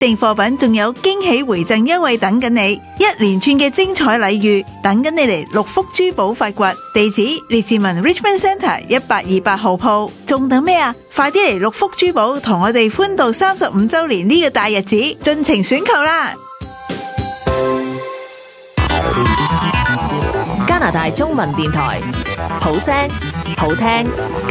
訂貨品仲有驚喜回贈優惠等緊你，一連串嘅精彩禮遇等緊你嚟六福珠寶發掘。地址列治文 Richmond Centre 1828號鋪，仲等咩啊？快啲嚟六福珠寶同我哋歡度35週年呢個大日子，盡情選購啦！ 加拿大中文電台，好聲好聽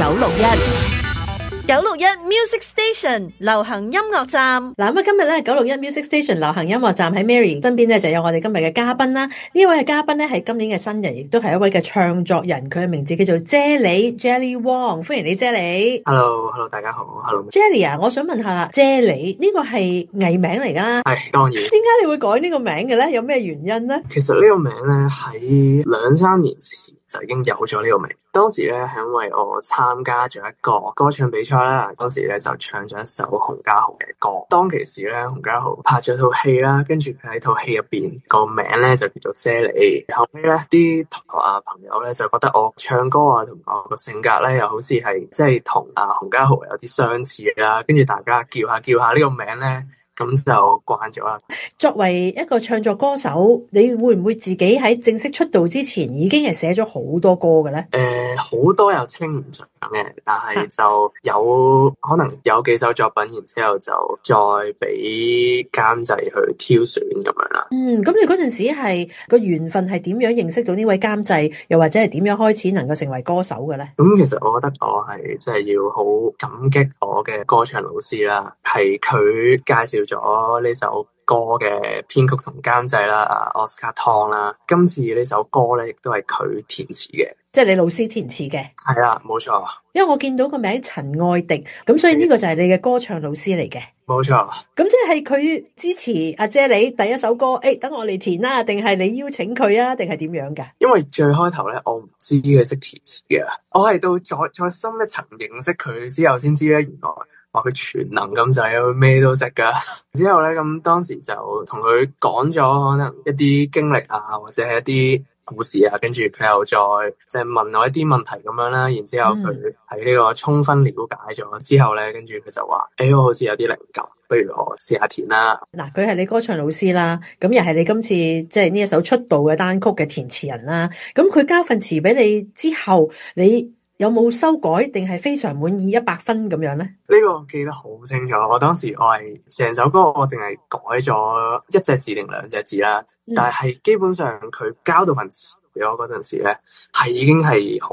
961Music Station 流行音樂站。 嗱，咁啊，今日咧961 Music Station 流行音樂站喺 Mary 身邊咧，就有我哋今日嘅嘉賓啦。呢位嘅嘉賓咧係今年嘅新人，亦都係一位嘅唱作人。佢嘅名字叫做啫喱 Jelly Wong， 歡迎你啫喱。 Hello， 大家好。Hello Jelly 啊，我想問下啦，啫喱呢個係藝名嚟噶啦？ 係，當然。點解你會改呢個名嘅咧？有咩原因咧？ 其實呢個名咧喺2-3年前就已經有咗呢個名。當時咧係因為我參加咗一個歌唱比賽啦，當時咧就唱咗一首洪嘉豪嘅歌。當其時咧，洪嘉豪拍咗套戲啦，跟住佢喺套戲入邊個名咧就叫做啫喱。後尾咧啲同學啊朋友咧就覺得我唱歌啊同埋我個性格咧又好似係即係同洪嘉豪有啲相似啦，跟住大家叫下呢個名咧。咁就慣咗啦。 作為一個唱作歌手，你會唔會自己喺正式出道之前已經係寫咗好多歌嘅咧？ 好多又稱唔上嘅，但係就有可能有幾首作品，然之後就再俾監製去挑選咁樣啦。 咁你嗰陣時係個緣分係點樣認識到呢位監製，又或者係點樣開始能夠成為歌手嘅咧？ 咁其實我覺得我係真係要好感激我嘅歌唱老師啦，係佢介紹咗呢首歌嘅編曲同監製啦，Oscar Tong 啦。今次呢首歌咧，亦都係佢填詞嘅，即係你老師填詞嘅。係啊，冇錯。因為我見到個名陳愛迪，咁所以呢個就係你嘅歌唱老師嚟嘅。冇錯。咁即係佢支持阿姐你第一首歌，等我嚟填啦，定係你邀請佢啊，定係點樣噶？因為最開頭咧，我唔知佢識填詞嘅，我係到再深一層認識佢之後，先知咧原來。話佢全能咁就係佢咩都識噶。之後咧，咁當時就同佢講咗可能一啲經歷啊，或者係一啲故事啊，跟住佢又再即係問我一啲問題咁樣啦。然之後佢喺呢個充分了解咗之後咧，跟住佢就話：我好似有啲靈感，不如我試下填啦。嗱，佢係你歌唱老師啦，咁又係你今次即係呢一首出道嘅單曲嘅填詞人啦。咁佢交份詞俾你之後，你有冇修改定係非常滿意100分咁樣咧？呢個我記得好清楚，我當時我係成首歌我淨係改咗1隻字定2隻字啦，但係基本上佢交到份詞俾我嗰陣時咧，係已經係好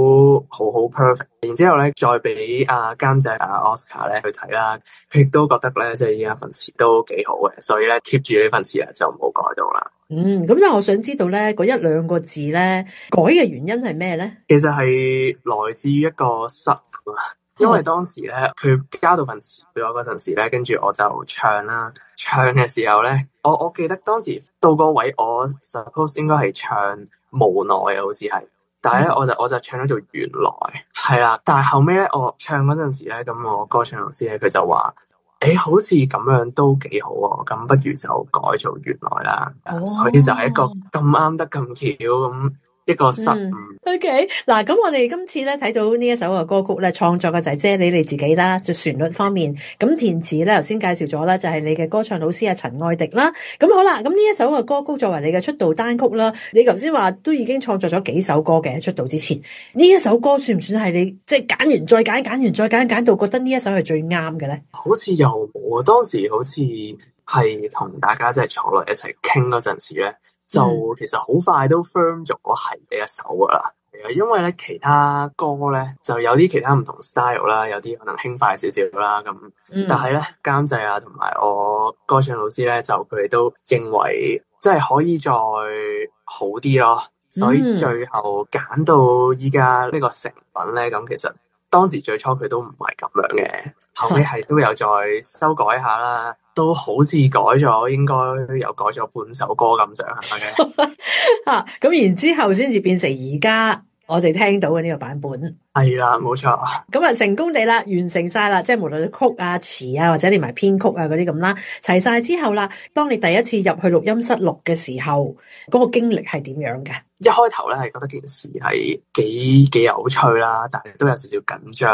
perfect。然之後咧，再俾監製Oscar 咧去睇啦，佢亦都覺得咧即係依家份詞都幾好嘅，所以咧 keep 住呢份詞就冇改到啦。咁但係我想知道咧，嗰1-2個字咧改嘅原因係咩咧？其實係來自於一個失誤啊，因為當時咧佢交到份詞俾我嗰陣時咧，跟住我就唱啦，唱嘅時候咧，我記得當時到個位，我 suppose 應該係唱無奈啊，好似係，但係咧我就唱咗做原來係啦，但係後尾咧我唱嗰陣時咧，咁我歌唱老師咧佢就話。好似咁樣都幾好喎，咁不如就改做原來啦。所以就係一個咁啱得咁巧咁一個失誤。OK， 嗱，咁我哋今次咧睇到呢一首嘅歌曲咧，創作嘅就係啫喱你自己啦，就旋律方面，咁填詞咧頭先介紹咗啦，就係你嘅歌唱老師陳愛迪啦。咁好啦，咁呢一首嘅歌曲作為你嘅出道單曲啦，你頭先話都已經創作咗幾首歌嘅喺出道之前，呢一首歌算唔算係你即係揀完再揀，揀完再揀，揀到覺得呢一首係最啱嘅咧？好似又冇啊，當時好似係同大家即係坐落一齊傾嗰陣時咧。就其實好快都 firm 咗係呢一首噶啦，因為咧其他歌咧就有啲其他唔同 style 啦，有啲可能輕快少少啦咁，但係咧監製啊同埋我歌唱老師咧就佢哋都認為即係可以再好啲咯，所以最後揀到依家呢個成品咧，咁其實當時最初佢都唔係咁樣嘅，後尾係都有再修改下啦。都好似改咗，應該有改咗半首歌咁上下嘅。咁然之後先至變成而家我哋聽到嘅呢個版本。係啦，冇錯。咁啊，成功地啦，完成晒啦，即係無論曲啊、詞啊，或者連埋編曲啊嗰啲咁啦，齊晒之後啦，當你第一次入去錄音室錄嘅時候，嗰個經歷係點樣嘅？一開頭咧係覺得件事係幾有趣啦，但係都有少少緊張嘅。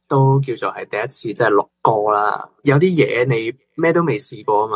都叫做係第一次即係錄歌啦。有啲嘢你咩都未試過啊嘛。